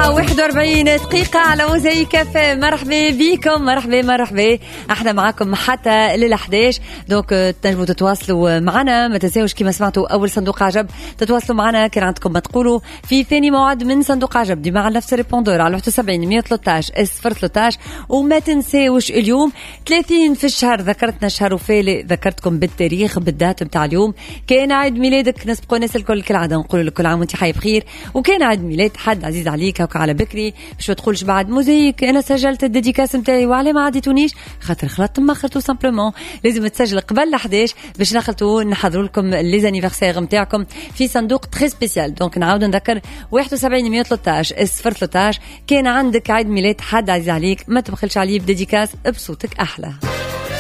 41 دقيقة على موزايك كافيه. مرحبا بكم، مرحبا. احنا معاكم حتى لل11. دونك تنجموا تتواصلوا معنا، ما تنساوش كما سمعتوا أول صندوق عجب تتواصلوا معنا. كان عندكم ما تقولوا في ثاني موعد من صندوق عجب دي مع نفس الريبوندور على 71 113 013. وما تنساوش اليوم 30 في الشهر، ذكرتنا شهر وفالي، ذكرتكم بالتاريخ بالدات متاع اليوم. كان عيد ميلادك، نسبقوا الناس الكل كالعادة نقول لك كل عام وانت حي بخير. وكان عيد ميلاد حد عزيز عليك هكا على بكري، باش ما تقولش بعد موزيك انا سجلت الديديكاس نتاعي وعلى ما عديتونيش، خاطر خلطت مخرتو سامبلومون. لازم تسجل قبل 11 باش نخلطوا نحضروا لكم لي زانيفرسير نتاعكم في صندوق تري سبيسيال. دونك نعاود نذكر 71 113 013. كان عندك عيد ميلاد حد عزيز عليك، ما تبخلش عليه بديديكاس، بصوتك احلى.